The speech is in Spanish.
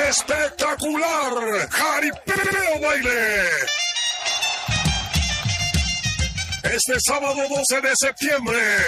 espectacular Jaripeo Baile. Este sábado 12 de septiembre,